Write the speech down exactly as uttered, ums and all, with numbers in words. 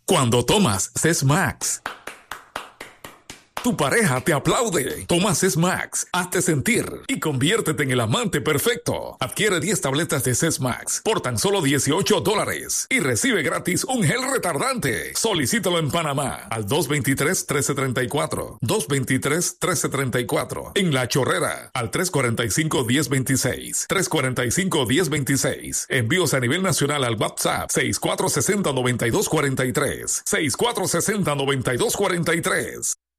Cuando tomas Sesmax, tu pareja te aplaude. Toma Sesmax, hazte sentir y conviértete en el amante perfecto. Adquiere diez tabletas de Sesmax por tan solo dieciocho dólares y recibe gratis un gel retardante. Solicítalo en Panamá al dos dos tres, uno tres tres cuatro, dos dos tres, uno tres tres cuatro. En La Chorrera al tres cuatro cinco, uno cero dos seis, tres cuatro cinco, uno cero dos seis. Envíos a nivel nacional al WhatsApp seis cuatro seis cero, nueve dos cuatro tres, seis cuatro seis cero, nueve dos cuatro tres.